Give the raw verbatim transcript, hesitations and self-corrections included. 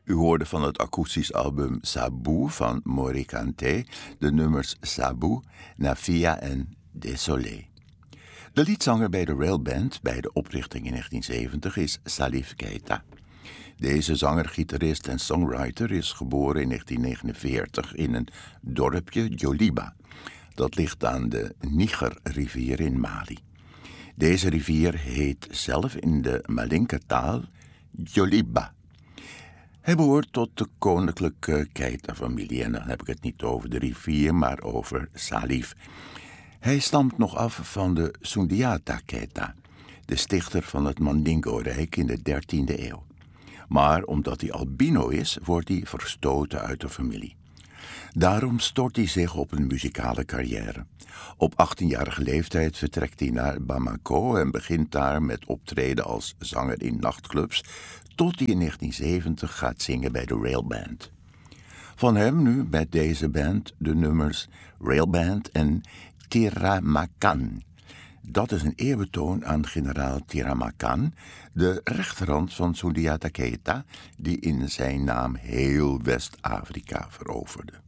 U hoorde van het akoestisch album Sabou van Mori Kanté de nummers Sabou, Nafia en Désolé. De liedzanger bij de Railband bij de oprichting in negentien zeventig is Salif Keita. Deze zanger, gitarist en songwriter is geboren in negentien negenenveertig in een dorpje Djoliba. Dat ligt aan de Niger-rivier in Mali. Deze rivier heet zelf in de Malinka-taal Djoliba. Hij behoort tot de koninklijke Keita-familie en dan heb ik het niet over de rivier, maar over Salif. Hij stamt nog af van de Soundiata Keita, de stichter van het Mandingo-rijk in de dertiende eeuw. Maar omdat hij albino is, wordt hij verstoten uit de familie. Daarom stort hij zich op een muzikale carrière. Op achttienjarige leeftijd vertrekt hij naar Bamako en begint daar met optreden als zanger in nachtclubs, tot hij in negentien zeventig gaat zingen bij de Railband. Van hem nu met deze band de nummers Railband en Tiramakan. Dat is een eerbetoon aan generaal Tiramakan, de rechterhand van Soundiata Keita, die in zijn naam heel West-Afrika veroverde.